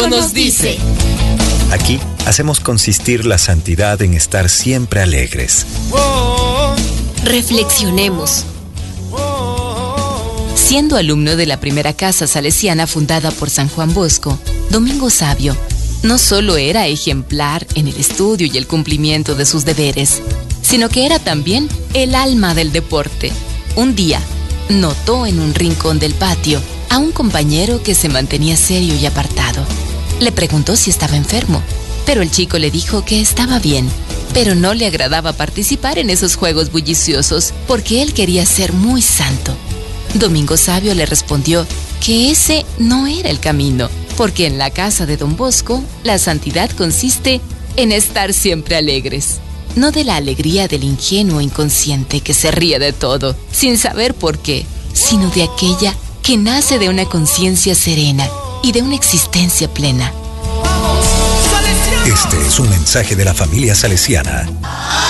nos dice. Aquí hacemos consistir la santidad en estar siempre alegres. Reflexionemos. Siendo alumno de la primera casa salesiana fundada por San Juan Bosco, Domingo Sabio no solo era ejemplar en el estudio y el cumplimiento de sus deberes, sino que era también el alma del deporte. Un día, notó en un rincón del patio a un compañero que se mantenía serio y apartado. Le preguntó si estaba enfermo, pero el chico le dijo que estaba bien, pero no le agradaba participar en esos juegos bulliciosos porque él quería ser muy santo. Domingo Sabio le respondió que ese no era el camino, porque en la casa de Don Bosco la santidad consiste en estar siempre alegres. No de la alegría del ingenuo inconsciente que se ríe de todo, sin saber por qué, sino de aquella que nace de una conciencia serena y de una existencia plena. Este es un mensaje de la familia salesiana.